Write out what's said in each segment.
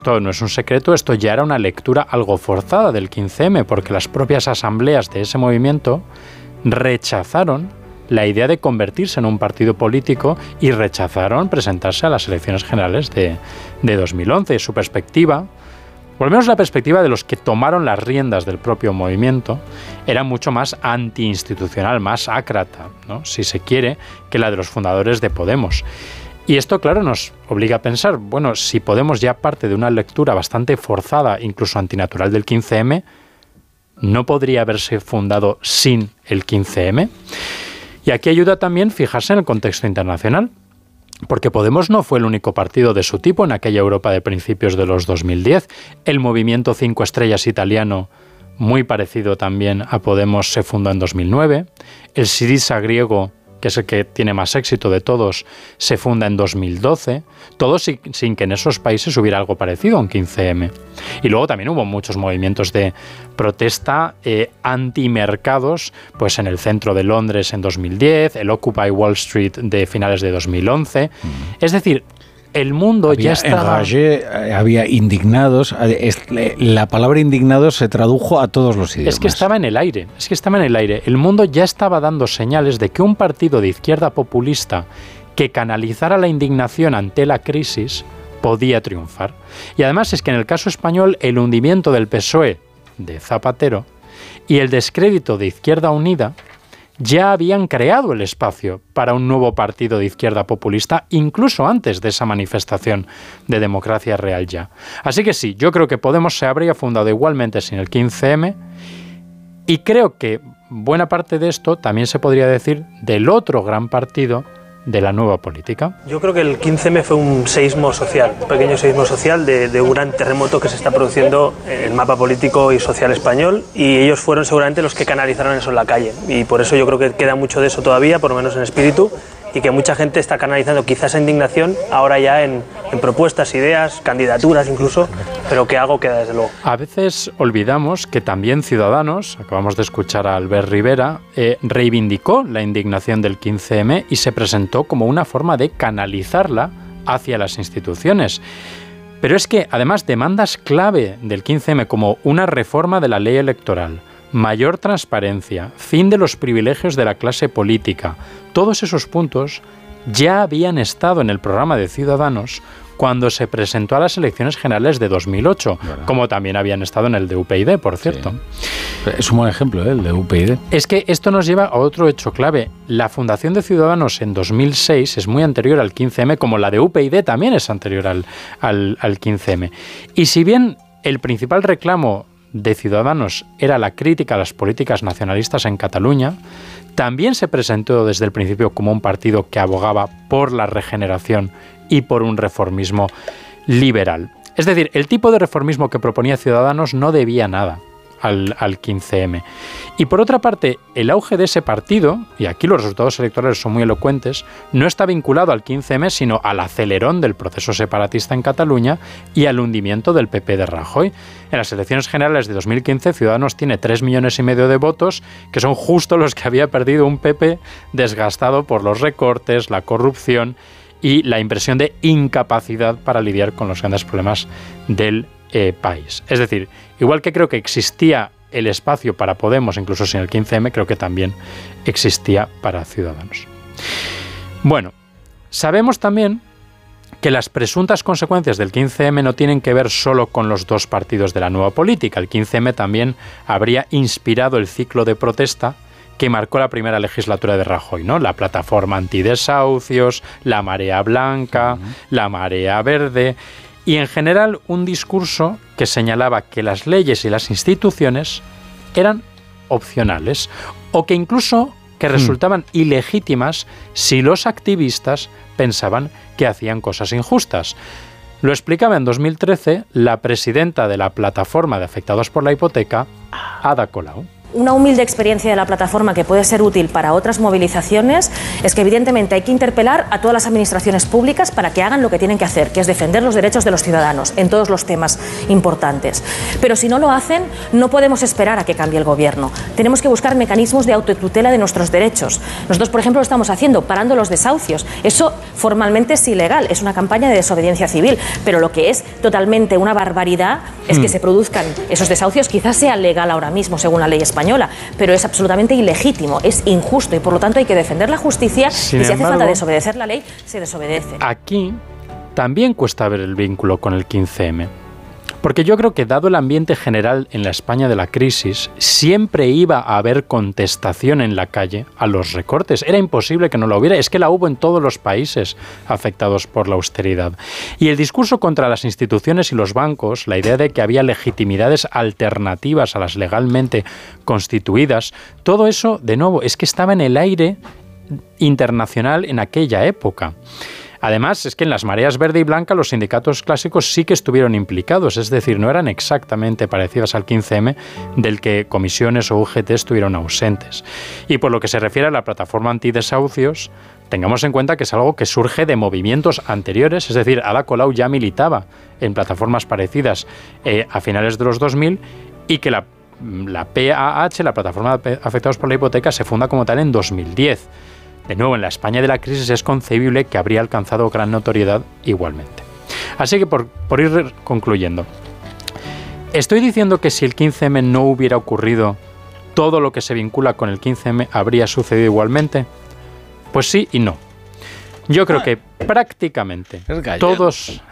Esto no es un secreto, esto ya era una lectura algo forzada del 15M, porque las propias asambleas de ese movimiento rechazaron la idea de convertirse en un partido político y rechazaron presentarse a las elecciones generales de 2011. Su perspectiva, por lo menos la perspectiva de los que tomaron las riendas del propio movimiento, era mucho más antiinstitucional, más ácrata, ¿no?, si se quiere, que la de los fundadores de Podemos. Y esto, claro, nos obliga a pensar, bueno, si Podemos ya parte de una lectura bastante forzada, incluso antinatural del 15M, ¿no podría haberse fundado sin el 15M? Y aquí ayuda también fijarse en el contexto internacional, porque Podemos no fue el único partido de su tipo en aquella Europa de principios de los 2010. El movimiento 5 estrellas italiano, muy parecido también a Podemos, se fundó en 2009. El Syriza griego, que es el que tiene más éxito de todos, se funda en 2012, todo sin que en esos países hubiera algo parecido a un 15M. Y luego también hubo muchos movimientos de protesta antimercados, pues en el centro de Londres en 2010, el Occupy Wall Street de finales de 2011. Es decir, el mundo ya estaba... Había indignados. La palabra indignados se tradujo a todos los idiomas. Es que estaba en el aire. El mundo ya estaba dando señales de que un partido de izquierda populista que canalizara la indignación ante la crisis podía triunfar. Y además es que en el caso español el hundimiento del PSOE de Zapatero y el descrédito de Izquierda Unida ya habían creado el espacio para un nuevo partido de izquierda populista, incluso antes de esa manifestación de democracia real ya. Así que sí, yo creo que Podemos se habría fundado igualmente sin el 15M, y creo que buena parte de esto también se podría decir del otro gran partido de la nueva política. Yo creo que el 15M fue un seísmo social, un pequeño seísmo social de un gran terremoto que se está produciendo en el mapa político y social español, y ellos fueron seguramente los que canalizaron eso en la calle, y por eso yo creo que queda mucho de eso todavía, por lo menos en espíritu, y que mucha gente está canalizando quizás esa indignación ahora ya en propuestas, ideas, candidaturas incluso, pero que algo queda desde luego. A veces olvidamos que también Ciudadanos, acabamos de escuchar a Albert Rivera, reivindicó la indignación del 15M y se presentó como una forma de canalizarla hacia las instituciones. Pero es que además demandas clave del 15M como una reforma de la ley electoral, mayor transparencia, fin de los privilegios de la clase política, todos esos puntos ya habían estado en el programa de Ciudadanos cuando se presentó a las elecciones generales de 2008, ¿verdad?, como también habían estado en el de UPyD, por cierto. Sí. Es un buen ejemplo, el de UPyD. Es que esto nos lleva a otro hecho clave. La fundación de Ciudadanos en 2006 es muy anterior al 15M, como la de UPyD también es anterior al 15M. Y si bien el principal reclamo de Ciudadanos era la crítica a las políticas nacionalistas en Cataluña, también se presentó desde el principio como un partido que abogaba por la regeneración y por un reformismo liberal. Es decir, el tipo de reformismo que proponía Ciudadanos no debía nada al 15M. Y por otra parte, el auge de ese partido, y aquí los resultados electorales son muy elocuentes, no está vinculado al 15M, sino al acelerón del proceso separatista en Cataluña y al hundimiento del PP de Rajoy. En las elecciones generales de 2015, Ciudadanos tiene 3,5 millones de votos, que son justo los que había perdido un PP desgastado por los recortes, la corrupción y la impresión de incapacidad para lidiar con los grandes problemas del país. Es decir, igual que creo que existía el espacio para Podemos, incluso sin el 15M, creo que también existía para Ciudadanos. Bueno, sabemos también que las presuntas consecuencias del 15M no tienen que ver solo con los dos partidos de la nueva política. El 15M también habría inspirado el ciclo de protesta que marcó la primera legislatura de Rajoy, ¿no? La plataforma antidesahucios, la marea blanca, la marea verde, y en general un discurso que señalaba que las leyes y las instituciones eran opcionales o que incluso que resultaban ilegítimas si los activistas pensaban que hacían cosas injustas. Lo explicaba en 2013 la presidenta de la plataforma de afectados por la hipoteca, Ada Colau. una humilde experiencia de la plataforma que puede ser útil para otras movilizaciones es que evidentemente hay que interpelar a todas las administraciones públicas para que hagan lo que tienen que hacer, que es defender los derechos de los ciudadanos en todos los temas importantes. Pero si no lo hacen, no podemos esperar a que cambie el gobierno. Tenemos que buscar mecanismos de autotutela de nuestros derechos. Nosotros, por ejemplo, lo estamos haciendo, parando los desahucios. Eso formalmente es ilegal, es una campaña de desobediencia civil, pero lo que es totalmente una barbaridad es que se produzcan esos desahucios. Quizás sea legal ahora mismo, según la ley española, pero es absolutamente ilegítimo, es injusto y por lo tanto hay que defender la justicia y si hace falta desobedecer la ley, se desobedece. Aquí también cuesta ver el vínculo con el 15M. Porque yo creo que dado el ambiente general en la España de la crisis, siempre iba a haber contestación en la calle a los recortes. Era imposible que no la hubiera. Es que la hubo en todos los países afectados por la austeridad. Y el discurso contra las instituciones y los bancos, la idea de que había legitimidades alternativas a las legalmente constituidas, todo eso, de nuevo, es que estaba en el aire internacional en aquella época. Además, es que en las mareas verde y blanca los sindicatos clásicos sí que estuvieron implicados, es decir, no eran exactamente parecidas al 15M, del que comisiones o UGT estuvieron ausentes. Y por lo que se refiere a la plataforma antidesahucios, tengamos en cuenta que es algo que surge de movimientos anteriores, es decir, Ada Colau ya militaba en plataformas parecidas a finales de los 2000 y que la PAH, la Plataforma de Afectados por la Hipoteca, se funda como tal en 2010. De nuevo, en la España de la crisis es concebible que habría alcanzado gran notoriedad igualmente. Así que, por ir concluyendo, ¿estoy diciendo que si el 15M no hubiera ocurrido, todo lo que se vincula con el 15M habría sucedido igualmente? Pues sí y no. Yo creo que prácticamente todos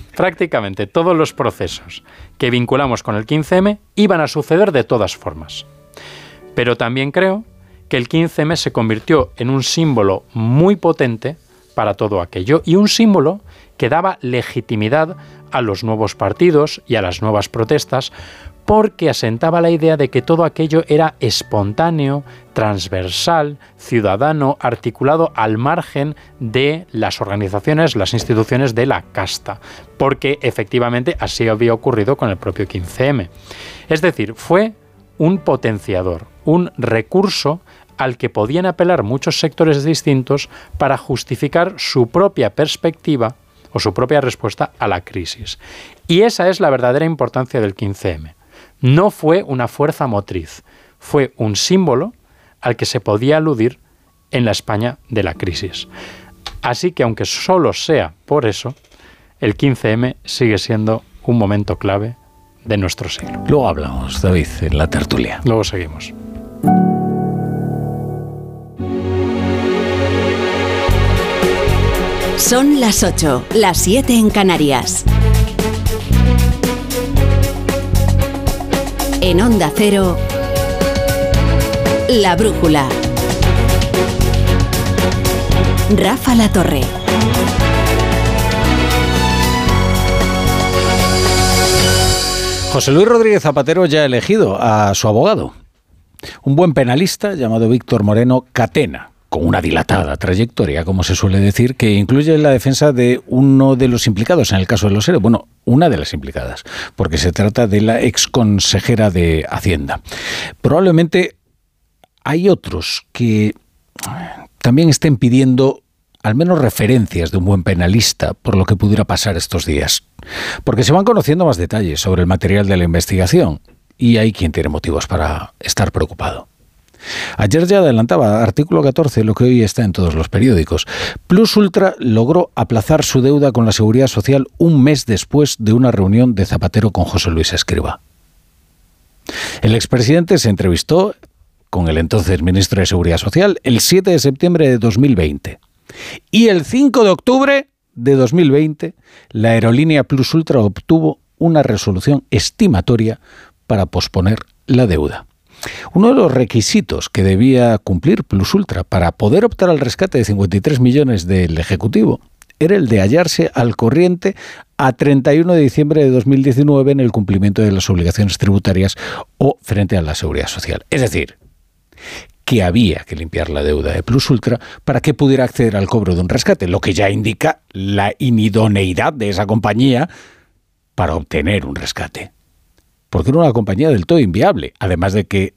los procesos que vinculamos con el 15M iban a suceder de todas formas. Pero también creo que el 15M se convirtió en un símbolo muy potente para todo aquello y un símbolo que daba legitimidad a los nuevos partidos y a las nuevas protestas porque asentaba la idea de que todo aquello era espontáneo, transversal, ciudadano, articulado al margen de las organizaciones, las instituciones de la casta, porque efectivamente así había ocurrido con el propio 15M. Es decir, fue un potenciador, un recurso al que podían apelar muchos sectores distintos para justificar su propia perspectiva o su propia respuesta a la crisis. Y esa es la verdadera importancia del 15M. No fue una fuerza motriz, fue un símbolo al que se podía aludir en la España de la crisis. Así que aunque solo sea por eso, el 15M sigue siendo un momento clave de nuestro siglo. Luego hablamos, David, en la tertulia. Luego seguimos. Son las 8, las 7 en Canarias. En Onda Cero, La Brújula. Rafa La Torre. José Luis Rodríguez Zapatero ya ha elegido a su abogado, un buen penalista llamado Víctor Moreno Catena, con una dilatada trayectoria, como se suele decir, que incluye la defensa de uno de los implicados en el caso de los ERE. Bueno, una de las implicadas, porque se trata de la exconsejera de Hacienda. Probablemente hay otros que también estén pidiendo al menos referencias de un buen penalista por lo que pudiera pasar estos días. Porque se van conociendo más detalles sobre el material de la investigación y hay quien tiene motivos para estar preocupado. Ayer ya adelantaba, artículo 14, lo que hoy está en todos los periódicos. Plus Ultra logró aplazar su deuda con la Seguridad Social un mes después de una reunión de Zapatero con José Luis Escrivá. El expresidente se entrevistó con el entonces ministro de Seguridad Social el 7 de septiembre de 2020. Y el 5 de octubre de 2020, la aerolínea Plus Ultra obtuvo una resolución estimatoria para posponer la deuda. Uno de los requisitos que debía cumplir Plus Ultra para poder optar al rescate de 53 millones del Ejecutivo era el de hallarse al corriente a 31 de diciembre de 2019 en el cumplimiento de las obligaciones tributarias o frente a la Seguridad Social. Es decir, que había que limpiar la deuda de Plus Ultra para que pudiera acceder al cobro de un rescate, lo que ya indica la inidoneidad de esa compañía para obtener un rescate. Porque era una compañía del todo inviable, además de que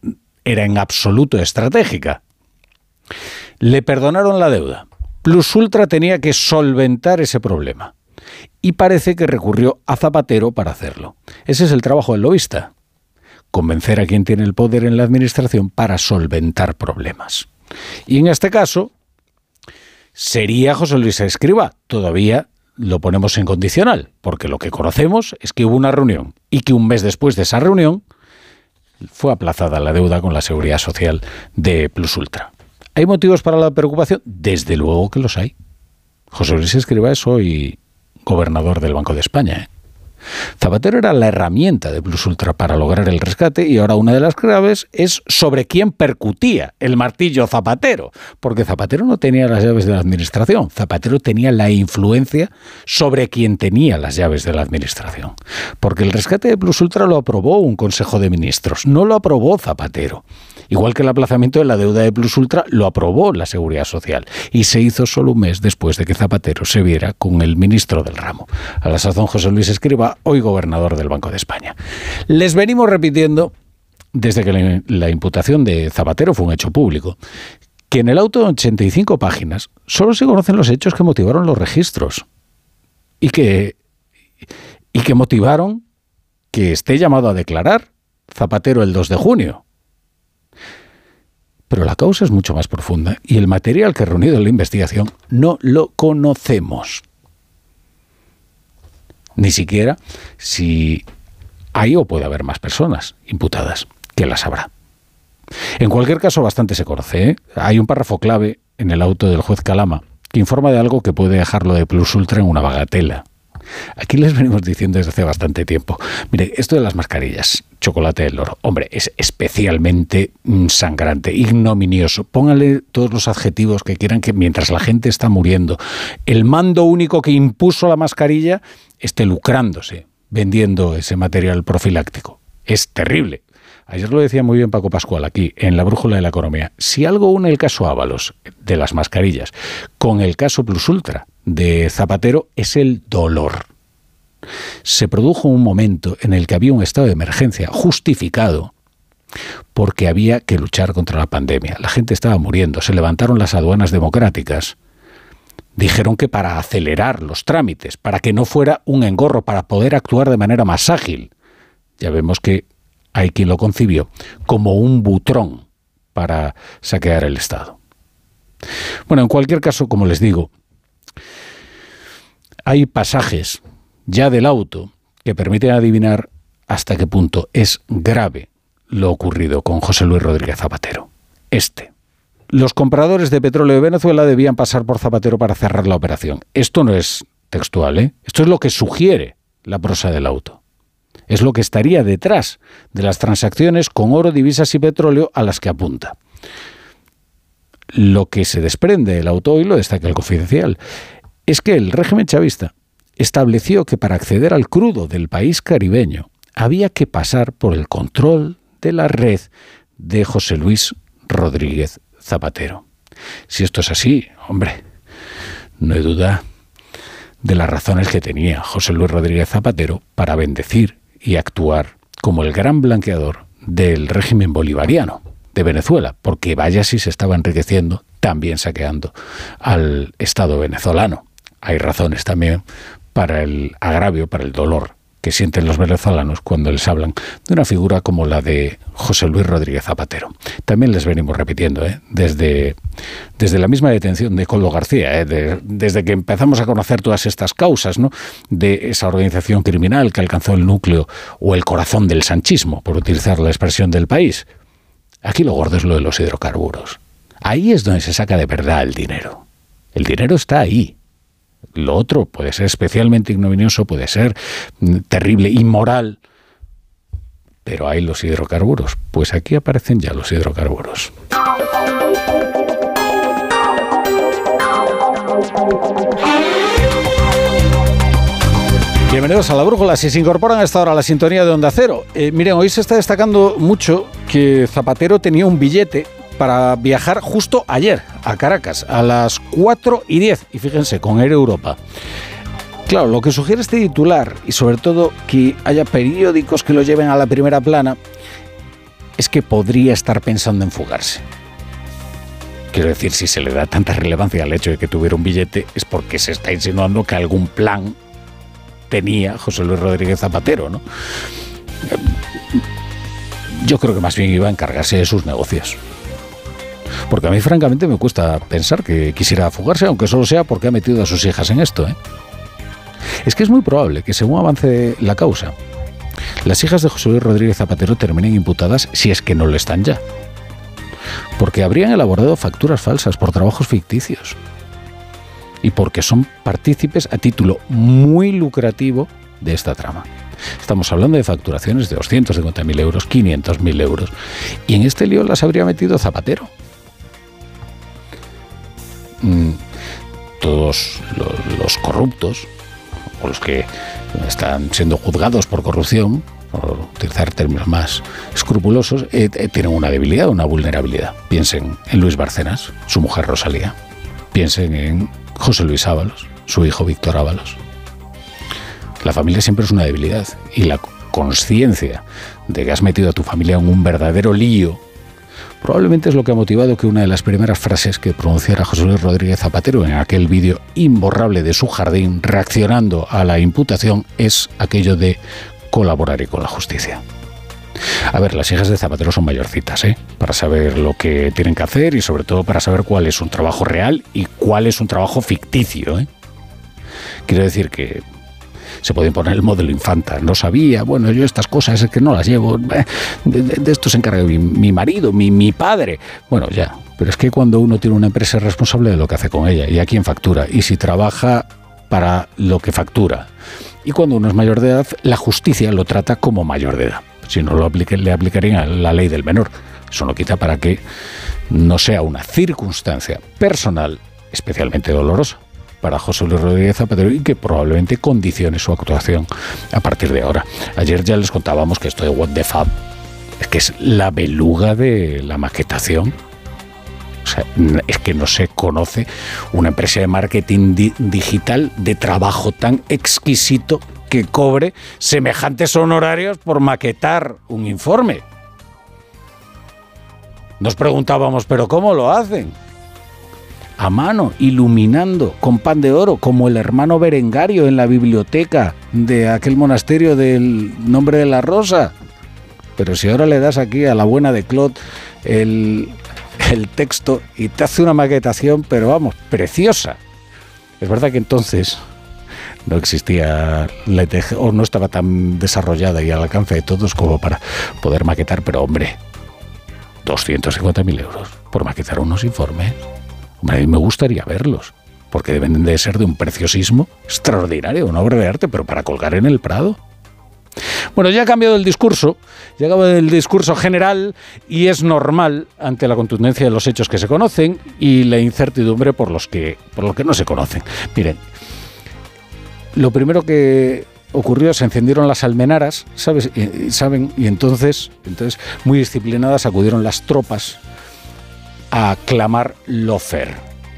era en absoluto estratégica. Le perdonaron la deuda. Plus Ultra tenía que solventar ese problema. Y parece que recurrió a Zapatero para hacerlo. Ese es el trabajo del lobista. Convencer a quien tiene el poder en la administración para solventar problemas. Y en este caso sería José Luis Escrivá. Todavía lo ponemos en condicional, porque lo que conocemos es que hubo una reunión y que un mes después de esa reunión fue aplazada la deuda con la Seguridad Social de Plus Ultra. ¿Hay motivos para la preocupación? Desde luego que los hay. José Luis Escrivá es hoy gobernador del Banco de España, ¿eh? Zapatero era la herramienta de Plus Ultra para lograr el rescate y ahora una de las claves es sobre quién percutía el martillo Zapatero, porque Zapatero no tenía las llaves de la administración, Zapatero tenía la influencia sobre quien tenía las llaves de la administración, porque el rescate de Plus Ultra lo aprobó un Consejo de Ministros, no lo aprobó Zapatero. Igual que el aplazamiento de la deuda de Plus Ultra lo aprobó la Seguridad Social y se hizo solo un mes después de que Zapatero se viera con el ministro del ramo. A la sazón José Luis Escrivá, hoy gobernador del Banco de España. Les venimos repitiendo, desde que la imputación de Zapatero fue un hecho público, que en el auto de 85 páginas solo se conocen los hechos que motivaron los registros y que motivaron que esté llamado a declarar Zapatero el 2 de junio. Pero la causa es mucho más profunda y el material que ha reunido en la investigación no lo conocemos. Ni siquiera si hay o puede haber más personas imputadas, que las habrá. En cualquier caso, bastante se conoce, ¿eh? Hay un párrafo clave en el auto del juez Calama que informa de algo que puede dejarlo de Plus Ultra en una bagatela. Aquí les venimos diciendo desde hace bastante tiempo. Mire, esto de las mascarillas, chocolate del oro, hombre, es especialmente sangrante, ignominioso. Pónganle todos los adjetivos que quieran, que mientras la gente está muriendo, el mando único que impuso la mascarilla esté lucrándose vendiendo ese material profiláctico. Es terrible. Ayer lo decía muy bien Paco Pascual aquí, en La Brújula de la Economía. Si algo une el caso Ábalos, de las mascarillas, con el caso Plus Ultra de Zapatero, es el dolor. Se produjo un momento en el que había un estado de emergencia justificado porque había que luchar contra la pandemia. La gente estaba muriendo, se levantaron las aduanas democráticas. Dijeron que para acelerar los trámites, para que no fuera un engorro, para poder actuar de manera más ágil. Ya vemos que hay quien lo concibió como un butrón para saquear el Estado. Bueno, en cualquier caso, como les digo, hay pasajes ya del auto que permiten adivinar hasta qué punto es grave lo ocurrido con José Luis Rodríguez Zapatero. Los compradores de petróleo de Venezuela debían pasar por Zapatero para cerrar la operación. Esto no es textual, ¿eh? Esto es lo que sugiere la prosa del auto. Es lo que estaría detrás de las transacciones con oro, divisas y petróleo a las que apunta. Lo que se desprende del auto, y lo destaca el Confidencial, es que el régimen chavista estableció que para acceder al crudo del país caribeño había que pasar por el control de la red de José Luis Rodríguez Zapatero. Si esto es así, hombre, no hay duda de las razones que tenía José Luis Rodríguez Zapatero para bendecir y actuar como el gran blanqueador del régimen bolivariano de Venezuela, porque vaya si se estaba enriqueciendo, también saqueando al Estado venezolano. Hay razones también para el agravio, para el dolor que sienten los venezolanos cuando les hablan de una figura como la de José Luis Rodríguez Zapatero. También les venimos repitiendo, desde la misma detención de Coldo García, desde que empezamos a conocer todas estas causas, ¿no?, de esa organización criminal que alcanzó el núcleo o el corazón del sanchismo, por utilizar la expresión del país. Aquí lo gordo es lo de los hidrocarburos. Ahí es donde se saca de verdad el dinero. El dinero está ahí. Lo otro puede ser especialmente ignominioso, puede ser terrible, inmoral, pero hay los hidrocarburos. Pues aquí aparecen ya los hidrocarburos. Bienvenidos a La Brújula. Si se incorporan a esta hora a la sintonía de Onda Cero, miren, hoy se está destacando mucho que Zapatero tenía un billete para viajar justo ayer a Caracas a las 4:10, y fíjense, con Air Europa. Claro, lo que sugiere este titular, y sobre todo que haya periódicos que lo lleven a la primera plana, es que podría estar pensando en fugarse. Quiero decir, si se le da tanta relevancia al hecho de que tuviera un billete, es porque se está insinuando que algún plan tenía José Luis Rodríguez Zapatero, ¿no? Yo creo que más bien iba a encargarse de sus negocios. Porque a mí, francamente, me cuesta pensar que quisiera fugarse, aunque solo sea porque ha metido a sus hijas en esto, ¿eh? Es que es muy probable que, según avance la causa, las hijas de José Luis Rodríguez Zapatero terminen imputadas, si es que no lo están ya. Porque habrían elaborado facturas falsas por trabajos ficticios. Y porque son partícipes a título muy lucrativo de esta trama. Estamos hablando de facturaciones de 250.000 euros, 500.000 euros. Y en este lío las habría metido Zapatero. Todos los corruptos, o los que están siendo juzgados por corrupción, por utilizar términos más escrupulosos, tienen una debilidad, una vulnerabilidad. Piensen en Luis Bárcenas, su mujer Rosalía. Piensen en José Luis Ábalos, su hijo Víctor Ábalos. La familia siempre es una debilidad, y la consciencia de que has metido a tu familia en un verdadero lío probablemente es lo que ha motivado que una de las primeras frases que pronunciara José Luis Rodríguez Zapatero en aquel vídeo imborrable de su jardín reaccionando a la imputación es aquello de colaborar con la justicia. A ver, las hijas de Zapatero son mayorcitas, para saber lo que tienen que hacer y sobre todo para saber cuál es un trabajo real y cuál es un trabajo ficticio, Quiero decir que se puede imponer el modelo infanta. No sabía, bueno, yo estas cosas es que no las llevo. De esto se encarga mi marido, mi padre. Bueno, ya. Pero es que cuando uno tiene una empresa es responsable de lo que hace con ella y a quién factura. Y si trabaja para lo que factura. Y cuando uno es mayor de edad, la justicia lo trata como mayor de edad. Si no le aplicarían la ley del menor. Eso no quita para que no sea una circunstancia personal especialmente dolorosa para José Luis Rodríguez Zapatero y que probablemente condicione su actuación a partir de ahora. Ayer ya les contábamos que esto de What the Fab es que es la beluga de la maquetación. O sea, es que no se conoce una empresa de marketing digital de trabajo tan exquisito que cobre semejantes honorarios por maquetar un informe. Nos preguntábamos, ¿pero cómo lo hacen? A mano, iluminando, con pan de oro, como el hermano Berengario en la biblioteca de aquel monasterio del Nombre de la Rosa. Pero si ahora le das aquí a la buena de Claude el texto y te hace una maquetación, pero vamos, preciosa. Es verdad que entonces no existía la inteligencia, o no estaba tan desarrollada y al alcance de todos como para poder maquetar, pero hombre, 250.000 euros por maquetar unos informes. Hombre, a mí me gustaría verlos, porque deben de ser de un preciosismo extraordinario, una obra de arte, pero para colgar en el Prado. Bueno, ya ha cambiado el discurso, ya ha cambiado el discurso general y es normal ante la contundencia de los hechos que se conocen y la incertidumbre por lo que no se conocen. Miren, lo primero que ocurrió, se encendieron las almenaras, ¿saben? Y entonces muy disciplinadas acudieron las tropas a clamar lawfare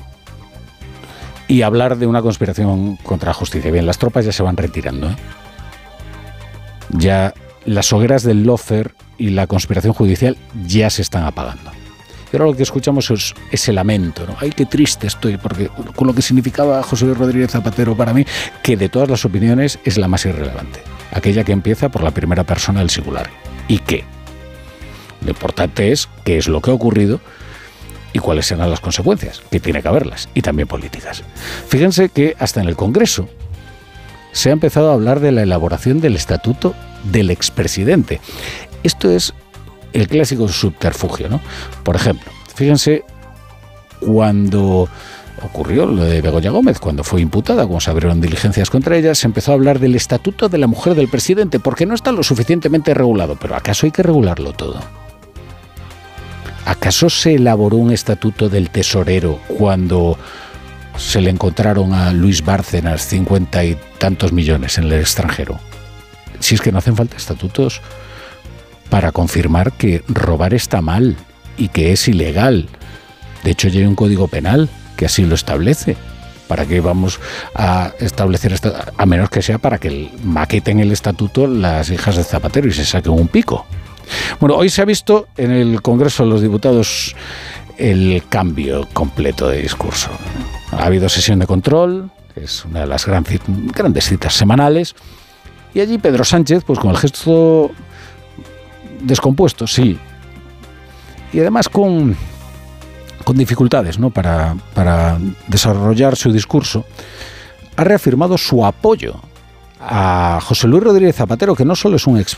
y hablar de una conspiración contra la justicia. Bien, las tropas ya se van retirando, Ya las hogueras del lawfare y la conspiración judicial ya se están apagando. Y ahora lo que escuchamos es ese lamento, ¿no? Ay, qué triste estoy, porque con lo que significaba José Luis Rodríguez Zapatero para mí, que de todas las opiniones es la más irrelevante, aquella que empieza por la primera persona del singular. ¿Y qué? Lo importante es qué es lo que ha ocurrido y cuáles serán las consecuencias, que tiene que haberlas, y también políticas. Fíjense que hasta en el Congreso se ha empezado a hablar de la elaboración del estatuto del expresidente. Esto es el clásico subterfugio, ¿no? Por ejemplo, fíjense cuando ocurrió lo de Begoña Gómez, cuando fue imputada, cuando se abrieron diligencias contra ella, se empezó a hablar del estatuto de la mujer del presidente, porque no está lo suficientemente regulado. Pero ¿acaso hay que regularlo todo? ¿Acaso se elaboró un estatuto del tesorero cuando se le encontraron a Luis Bárcenas 50 y tantos millones en el extranjero? Si es que no hacen falta estatutos para confirmar que robar está mal y que es ilegal. De hecho, ya hay un código penal que así lo establece. ¿Para qué vamos a establecer esto? A menos que sea para que maqueten el estatuto las hijas de Zapatero y se saquen un pico. Bueno, hoy se ha visto en el Congreso de los Diputados el cambio completo de discurso. Ha habido sesión de control, que es una de las grandes citas semanales, y allí Pedro Sánchez, pues con el gesto descompuesto, sí, y además con dificultades, ¿no?, para desarrollar su discurso, ha reafirmado su apoyo a José Luis Rodríguez Zapatero, que no solo es un